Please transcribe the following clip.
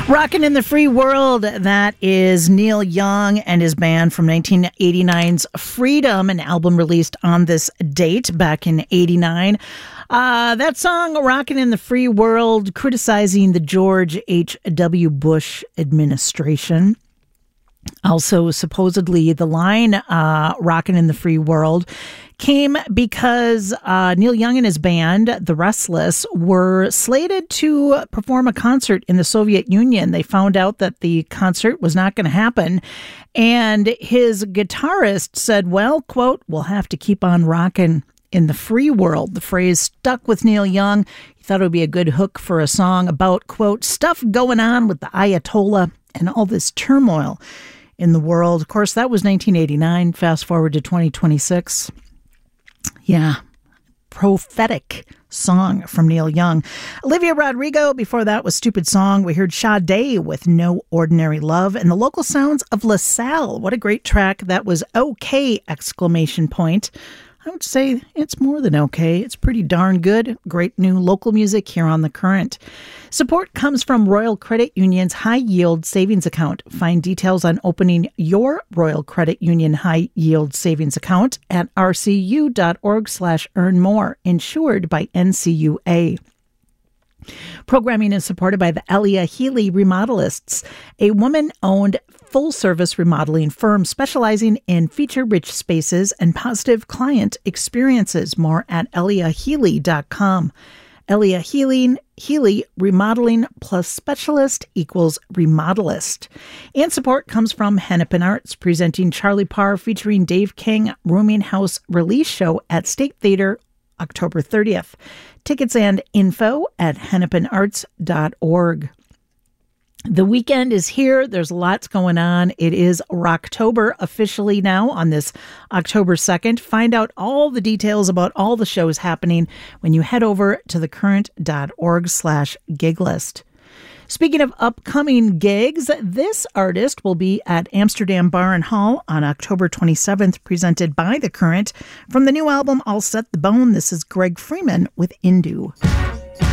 Rockin' in the Free World, that is Neil Young and his band from 1989's Freedom, an album released on this date back in 89. That song, Rockin' in the Free World, criticizing the George H.W. Bush administration. Also, supposedly, the line Rockin' in the Free World came because Neil Young and his band, The Restless, were slated to perform a concert in the Soviet Union. They found out that the concert was not going to happen. And his guitarist said, well, quote, we'll have to keep on rocking in the free world. The phrase stuck with Neil Young. He thought it would be a good hook for a song about, quote, stuff going on with the Ayatollah and all this turmoil in the world. Of course, that was 1989. Fast forward to 2026. Yeah, prophetic song from Neil Young. Olivia Rodrigo, before that was Stupid Song. We heard Sade with No Ordinary Love, and the local sounds of LaSalle. What a great track. That was okay, exclamation point. I would say it's more than okay. It's pretty darn good. Great new local music here on The Current. Support comes from Royal Credit Union's High Yield Savings Account. Find details on opening your Royal Credit Union High Yield Savings Account at rcu.org/earnmore, insured by NCUA. Programming is supported by the Elia Healy Remodelists, a woman-owned full-service remodeling firm specializing in feature-rich spaces and positive client experiences. More at eliahealy.com. Elia Healy, remodeling plus specialist equals remodelist. And support comes from Hennepin Arts, presenting Charlie Parr featuring Dave King Rooming House release show at State Theater October 30th. Tickets and info at hennepinarts.org. The weekend is here. There's lots going on. It is Rocktober officially now on this October 2nd. Find out all the details about all the shows happening when you head over to thecurrent.org/gig list. Speaking of upcoming gigs, this artist will be at Amsterdam Bar and Hall on October 27th, presented by The Current. From the new album, I'll Set the Bone, this is Greg Freeman with Indu.